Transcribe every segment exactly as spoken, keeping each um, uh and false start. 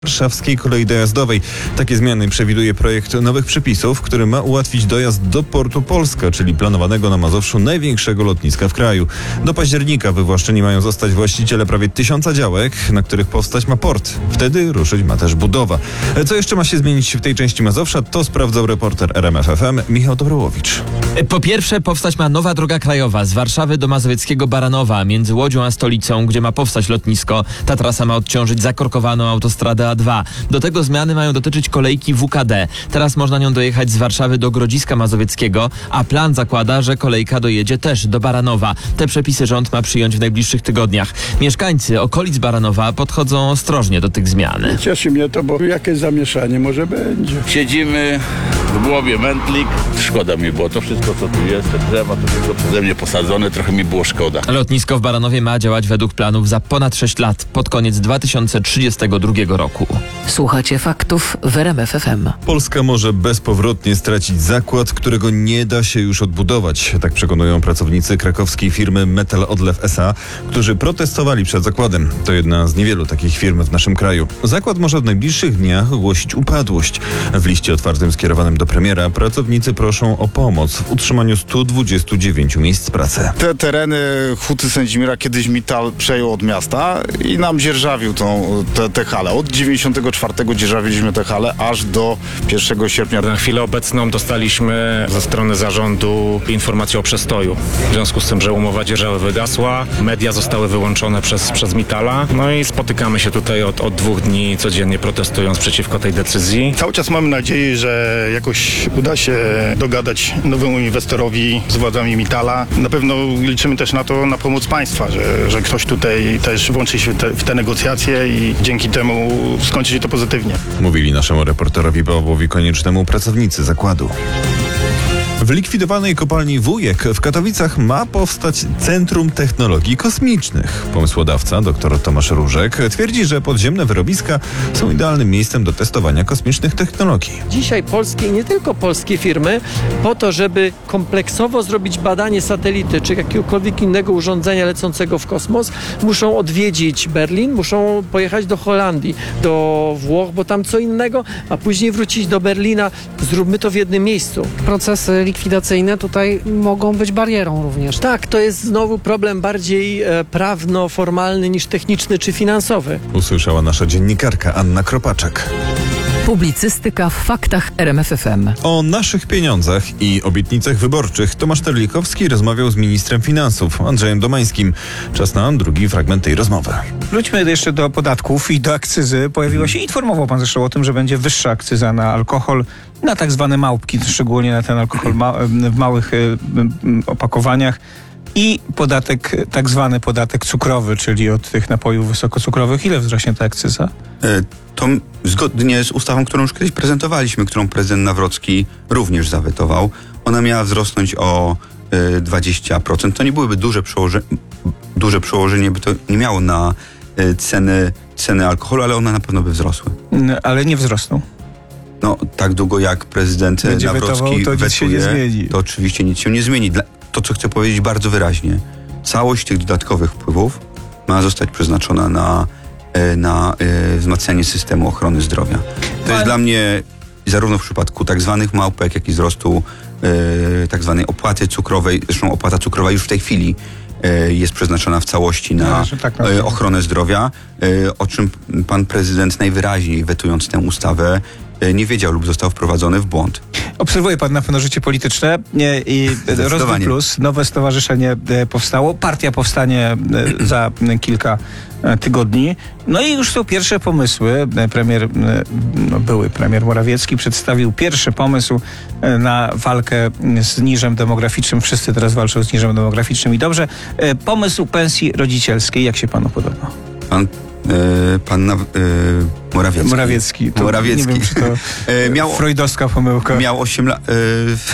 Warszawskiej Kolei Dojazdowej. Takie zmiany przewiduje projekt nowych przepisów, który ma ułatwić dojazd do portu Polska, czyli planowanego na Mazowszu największego lotniska w kraju. Do października wywłaszczeni mają zostać właściciele prawie tysiąca działek, na których powstać ma port. Wtedy ruszyć ma też budowa. Co jeszcze ma się zmienić w tej części Mazowsza, to sprawdzał reporter R M F F M Michał Dobrołowicz. Po pierwsze, powstać ma nowa droga krajowa z Warszawy do mazowieckiego Baranowa, między Łodzią a stolicą, gdzie ma powstać lotnisko. Ta trasa ma odciążyć zakorkowaną autostradę A dwa. Do tego zmiany mają dotyczyć kolejki W K D. Teraz można nią dojechać z Warszawy do Grodziska Mazowieckiego, a plan zakłada, że kolejka dojedzie też do Baranowa. Te przepisy rząd ma przyjąć w najbliższych tygodniach. Mieszkańcy okolic Baranowa podchodzą ostrożnie do tych zmian. Cieszy mnie to, bo jakieś zamieszanie może będzie. Siedzimy w głowie mętlik. Szkoda mi było to wszystko, co tu jest, te drzewa, to wszystko przeze mnie posadzone, trochę mi było szkoda. Lotnisko w Baranowie ma działać według planów za ponad sześć lat, pod koniec dwa tysiące trzydziestego drugiego roku. Słuchacie faktów w R M F F M. Polska może bezpowrotnie stracić zakład, którego nie da się już odbudować. Tak przekonują pracownicy krakowskiej firmy Metal Odlew S A, którzy protestowali przed zakładem. To jedna z niewielu takich firm w naszym kraju. Zakład może w najbliższych dniach ogłosić upadłość. W liście otwartym skierowanym do premiera pracownicy proszą o pomoc w utrzymaniu stu dwudziestu dziewięciu miejsc pracy. Te tereny Huty Sędzimira kiedyś Mittal przejął od miasta i nam dzierżawił tą, te, te hale. Od dziewięćdziesiątego czwartego dzierżawiliśmy te hale aż do pierwszego sierpnia. Na chwilę obecną dostaliśmy ze strony zarządu informację o przestoju. W związku z tym, że umowa dzierżawy wygasła, media zostały wyłączone przez, przez Mittala. No i spotykamy się tutaj od, od dwóch dni codziennie, protestując przeciwko tej decyzji. Cały czas mamy nadzieję, że jakoś uda się dogadać nowemu inwestorowi z władzami Mittala. Na pewno liczymy też na to, na pomoc państwa, że, że ktoś tutaj też włączy się w te, w te negocjacje i dzięki temu skończy się to pozytywnie. Mówili naszemu reporterowi Pawłowi Koniecznemu pracownicy zakładu. W likwidowanej kopalni Wujek w Katowicach ma powstać Centrum Technologii Kosmicznych. Pomysłodawca, dr Tomasz Różek, twierdzi, że podziemne wyrobiska są idealnym miejscem do testowania kosmicznych technologii. Dzisiaj polskie i nie tylko polskie firmy po to, żeby kompleksowo zrobić badanie satelity czy jakiegokolwiek innego urządzenia lecącego w kosmos, muszą odwiedzić Berlin, muszą pojechać do Holandii, do Włoch, bo tam co innego, a później wrócić do Berlina. Zróbmy to w jednym miejscu. Procesy likwidacyjne tutaj mogą być barierą również. Tak, to jest znowu problem bardziej e, prawno-formalny niż techniczny czy finansowy. Usłyszała nasza dziennikarka Anna Kropaczek. Publicystyka w faktach R M F F M. O naszych pieniądzach i obietnicach wyborczych Tomasz Terlikowski rozmawiał z ministrem finansów Andrzejem Domańskim. Czas na drugi fragment tej rozmowy. Wróćmy jeszcze do podatków i do akcyzy. Pojawiła się, informował pan zresztą o tym, że będzie wyższa akcyza na alkohol, na tak zwane małpki, szczególnie na ten alkohol ma- w małych y, y, opakowaniach. I podatek, tak zwany podatek cukrowy, czyli od tych napojów wysokocukrowych. Ile wzrośnie ta akcyza? To zgodnie z ustawą, którą już kiedyś prezentowaliśmy, którą prezydent Nawrocki również zawetował, ona miała wzrosnąć o y, dwadzieścia procent. To nie byłyby duże, przełoże, duże przełożenie, by to nie miało na y, ceny, ceny alkoholu, ale one na pewno by wzrosły. Ale nie wzrosną. No, tak długo jak prezydent Będzie Nawrocki wetował, to wetuje, nic się nie zmieni. to oczywiście nic się nie zmieni. Dla, to, co chcę powiedzieć bardzo wyraźnie, całość tych dodatkowych wpływów ma zostać przeznaczona na, na y, wzmacnianie systemu ochrony zdrowia. To Ale... jest dla mnie zarówno w przypadku tak zwanych małpek, jak i wzrostu y, tak zwanej opłaty cukrowej, zresztą opłata cukrowa już w tej chwili y, jest przeznaczona w całości na no, tak, no. y, ochronę zdrowia, y, o czym pan prezydent najwyraźniej wetując tę ustawę nie wiedział lub został wprowadzony w błąd. Obserwuje pan na pewno życie polityczne i Rozwój Plus, nowe stowarzyszenie powstało, partia powstanie za kilka tygodni. No i już są pierwsze pomysły. Premier, no były premier Morawiecki przedstawił pierwszy pomysł na walkę z niżem demograficznym. Wszyscy teraz walczą z niżem demograficznym i dobrze. Pomysł pensji rodzicielskiej. Jak się panu podoba? Pan Yy, pan na, yy, Morawiecki. Morawiecki. To Morawiecki. Nie wiem, czy to yy, miał, freudowska pomyłka. Miał osiem lat, yy,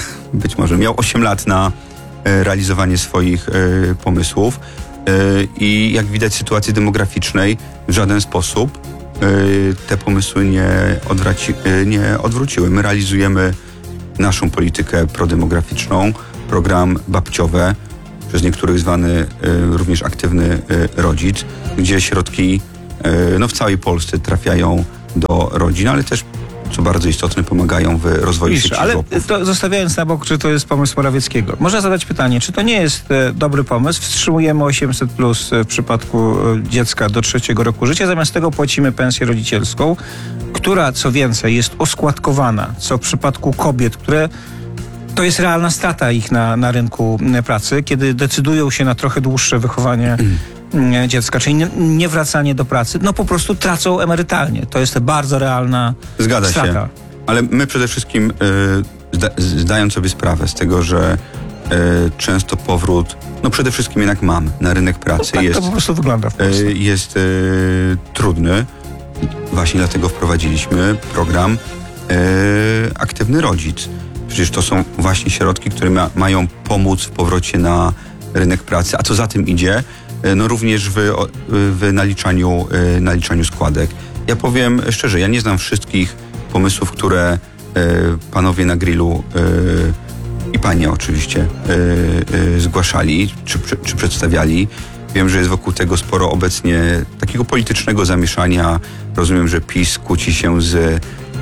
być może, miał osiem lat na yy, realizowanie swoich yy, pomysłów yy, i jak widać sytuacji demograficznej w żaden sposób yy, te pomysły nie, odwraci, yy, nie odwróciły. My realizujemy naszą politykę prodemograficzną, program babciowe, przez niektórych zwany y, również aktywny y, rodzic, gdzie środki y, no, w całej Polsce trafiają do rodzin, ale też, co bardzo istotne, pomagają w rozwoju Wiesz, sieci ale żłobków. to zostawiając na bok, czy to jest pomysł Morawieckiego, można zadać pytanie, czy to nie jest e, dobry pomysł? Wstrzymujemy osiemset plus w przypadku e, dziecka do trzeciego roku życia, zamiast tego płacimy pensję rodzicielską, która, co więcej, jest oskładkowana, co w przypadku kobiet, które to jest realna strata ich na, na rynku pracy, kiedy decydują się na trochę dłuższe wychowanie mm. dziecka, czyli nie, nie wracanie do pracy, no po prostu tracą emerytalnie. To jest bardzo realna Zgadza strata. się. Ale my przede wszystkim, y, zda, zdając sobie sprawę z tego, że y, często powrót, no przede wszystkim jednak mam na rynek pracy No tak jest, to po prostu wygląda w Polsce. y, jest y, trudny. Właśnie dlatego wprowadziliśmy program y, Aktywny Rodzic. Przecież to są właśnie środki, które ma, mają pomóc w powrocie na rynek pracy, a co za tym idzie, y, no również w, w naliczaniu, y, naliczaniu składek. Ja powiem szczerze, ja nie znam wszystkich pomysłów, które y, panowie na grillu y, i panie oczywiście y, y, zgłaszali czy, czy, czy przedstawiali. Wiem, że jest wokół tego sporo obecnie takiego politycznego zamieszania. Rozumiem, że PiS kłóci się z, y,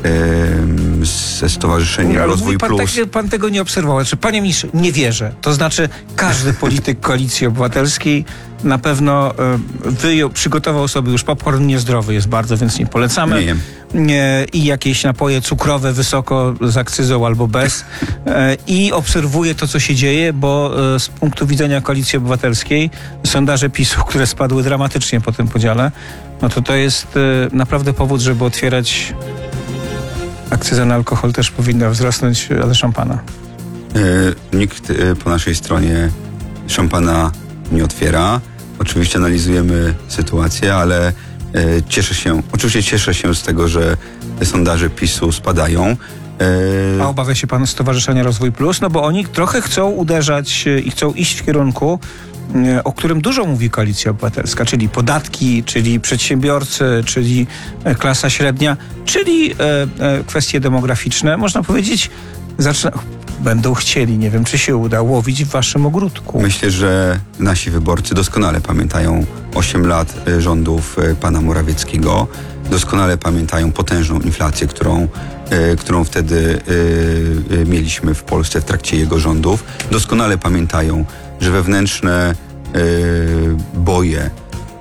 ze Stowarzyszeniem Ale Rozwój mówi pan, Plus. tak, pan tego nie obserwował. Znaczy, panie ministrze, nie wierzę. To znaczy, każdy polityk Koalicji Obywatelskiej na pewno e, wyjął, przygotował sobie już popcorn niezdrowy jest bardzo, więc nie polecamy. Nie jem. E, I jakieś napoje cukrowe wysoko z akcyzą albo bez. E, I obserwuje to, co się dzieje, bo e, z punktu widzenia Koalicji Obywatelskiej sondaże PiSu, które spadły dramatycznie po tym podziale, no to to jest e, naprawdę powód, żeby otwierać akcyza na alkohol też powinna wzrosnąć, ale szampana. E, nikt e, po naszej stronie szampana nie otwiera. Oczywiście analizujemy sytuację, ale e, cieszę się, oczywiście cieszę się z tego, że te sondaże PiSu spadają. E, A obawia się pan Stowarzyszenia Rozwój Plus? No bo oni trochę chcą uderzać e, i chcą iść w kierunku, e, o którym dużo mówi Koalicja Obywatelska, czyli podatki, czyli przedsiębiorcy, czyli e, klasa średnia, czyli e, e, kwestie demograficzne. Można powiedzieć, zaczyna, będą chcieli, nie wiem czy się uda, łowić w waszym ogródku. Myślę, że nasi wyborcy doskonale pamiętają osiem lat e, rządów e, pana Morawieckiego. Doskonale pamiętają potężną inflację, którą, e, którą wtedy e, e, mieliśmy w Polsce w trakcie jego rządów. Doskonale pamiętają, że wewnętrzne e, boje e,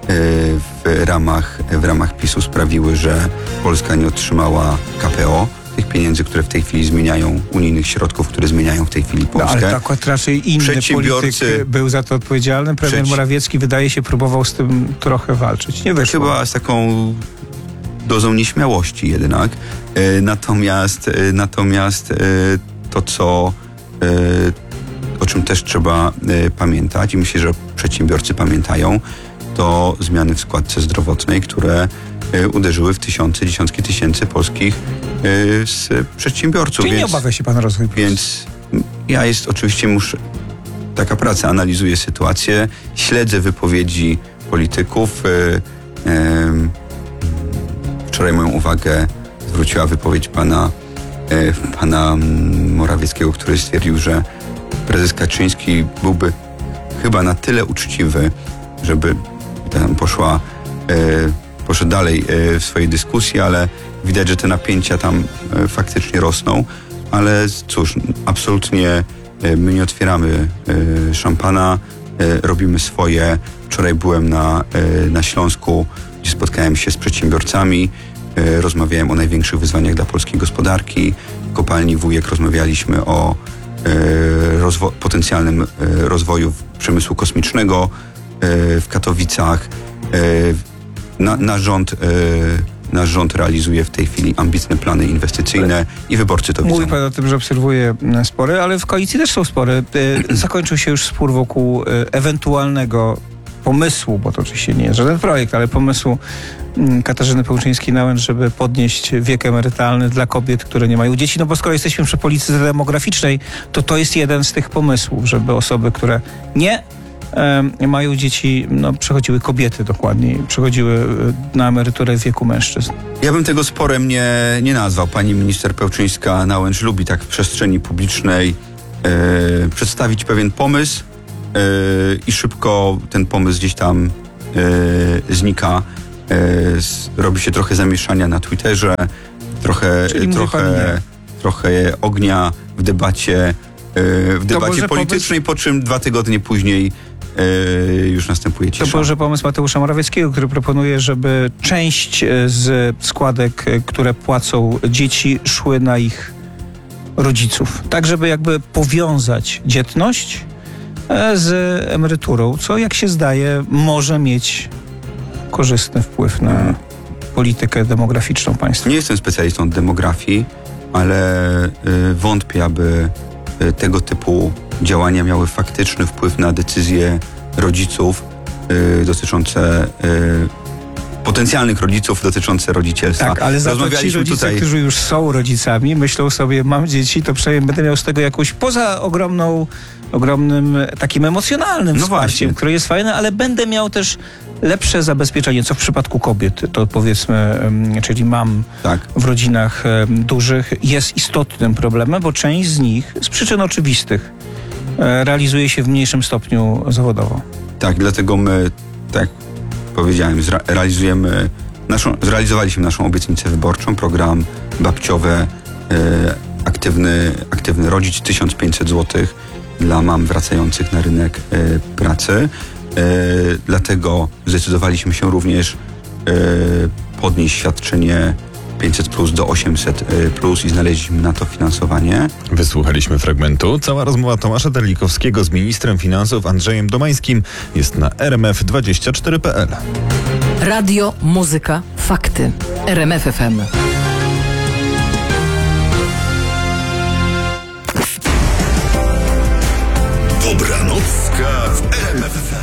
w ramach, w ramach PiSu sprawiły, że Polska nie otrzymała K P O, tych pieniędzy, które w tej chwili zmieniają, unijnych środków, które zmieniają w tej chwili Polskę. No, ale tak akurat raczej inny polityk był za to odpowiedzialny. Premier Przeci... Morawiecki wydaje się próbował z tym trochę walczyć. Nie wyszło. Chyba z taką dozą nieśmiałości jednak. E, natomiast e, natomiast e, to, co e, o czym też trzeba e, pamiętać i myślę, że przedsiębiorcy pamiętają, to zmiany w składce zdrowotnej, które e, uderzyły w tysiące, dziesiątki tysięcy polskich e, z przedsiębiorców. Czyli więc, nie obawia się pan Rozwój Plus? Więc ja jest oczywiście muszę, taka praca, analizuję sytuację, śledzę wypowiedzi polityków. E, e, Wczoraj moją uwagę zwróciła wypowiedź pana, e, pana Morawieckiego, który stwierdził, że prezes Kaczyński byłby chyba na tyle uczciwy, żeby tam poszła, e, poszedł dalej e, w swojej dyskusji, ale widać, że te napięcia tam e, faktycznie rosną. Ale cóż, absolutnie e, my nie otwieramy e, szampana, e, robimy swoje. Wczoraj byłem na, e, na Śląsku, gdzie spotkałem się z przedsiębiorcami, e, rozmawiałem o największych wyzwaniach dla polskiej gospodarki. W kopalni Wujek rozmawialiśmy o e, rozwo- potencjalnym e, rozwoju przemysłu kosmicznego e, w Katowicach. E, na, nasz rząd e, Nasz rząd realizuje w tej chwili ambitne plany inwestycyjne i wyborcy to widzą. Mówi pan o tym, że obserwuje spory, ale w koalicji też są spory. Zakończył się już spór wokół ewentualnego pomysłu, bo to oczywiście nie jest żaden projekt, ale pomysłu Katarzyny Pełczyńskiej-Nałęcz, żeby podnieść wiek emerytalny dla kobiet, które nie mają dzieci. No bo skoro jesteśmy przy polityce demograficznej, to to jest jeden z tych pomysłów, żeby osoby, które nie e, mają dzieci, no przechodziły kobiety dokładniej, przechodziły na emeryturę w wieku mężczyzn. Ja bym tego sporem nie, nie nazwał. Pani minister Pełczyńska-Nałęcz lubi tak w przestrzeni publicznej e, przedstawić pewien pomysł e, i szybko ten pomysł gdzieś tam e, znika. s- robi się trochę zamieszania na Twitterze, trochę, Czyli mówi pan trochę, nie. trochę ognia w debacie, e, w debacie może politycznej, po czym dwa tygodnie później e, już następuje To cisza. może pomysł Mateusza Morawieckiego, który proponuje, żeby część e, z składek, e, które płacą dzieci, szły na ich rodziców. Tak, żeby jakby powiązać dzietność e, z emeryturą, co jak się zdaje może mieć korzystny wpływ na politykę demograficzną państwa. Nie jestem specjalistą od demografii, ale y, wątpię, aby y, tego typu działania miały faktyczny wpływ na decyzje rodziców y, dotyczące y, potencjalnych rodziców dotyczące rodzicielstwa. Tak, ale za to ci Rozmawialiśmy rodzice, tutaj. którzy już są rodzicami, myślą sobie, mam dzieci, to przynajmniej będę miał z tego jakąś, poza ogromną, ogromnym takim emocjonalnym No wsparciem, właśnie. które jest fajne, ale będę miał też lepsze zabezpieczenie, co w przypadku kobiet, to powiedzmy, em, czyli mam Tak. w rodzinach em, dużych, jest istotnym problemem, bo część z nich, z przyczyn oczywistych, e, realizuje się w mniejszym stopniu zawodowo. Tak, dlatego my, tak jak powiedziałem, zra- realizujemy naszą, zrealizowaliśmy naszą obietnicę wyborczą, program babciowe, e, aktywny, aktywny rodzic, tysiąc pięćset złotych dla mam wracających na rynek e, pracy. E, dlatego zdecydowaliśmy się również e, podnieść świadczenie pięćset plus do osiemset plus i znaleźliśmy na to finansowanie. Wysłuchaliśmy fragmentu. Cała rozmowa Tomasza Terlikowskiego z ministrem finansów Andrzejem Domańskim jest na r m f dwadzieścia cztery kropka p l. Radio, muzyka, fakty. R M F F M. Dobranocka w R M F F M.